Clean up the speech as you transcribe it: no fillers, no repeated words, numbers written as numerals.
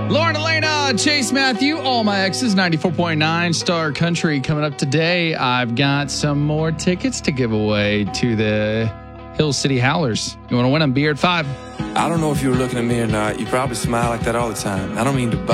Lauren Elena, Chase Matthew, all my exes, 94.9 Star Country. Coming up today, I've got some more tickets to give away to the Hill City Howlers. You want to win them? Be here at 5. I don't know if you were looking at me or not. You probably smile like that all the time. I don't mean to